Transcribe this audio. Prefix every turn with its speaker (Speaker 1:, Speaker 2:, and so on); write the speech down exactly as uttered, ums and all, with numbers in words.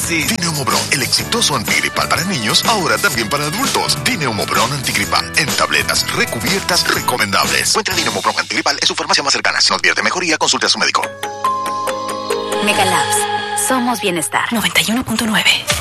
Speaker 1: sí.
Speaker 2: Dineumobron, el exitoso antigripal para niños, ahora también para adultos. Dineumobron antigripal, en tabletas recubiertas recomendables. Encuentra Dineumobron antigripal en su farmacia más cercana. Si no advierte mejoría, consulte a su médico.
Speaker 3: Mega Labs. Somos bienestar.
Speaker 4: noventa y uno punto nueve.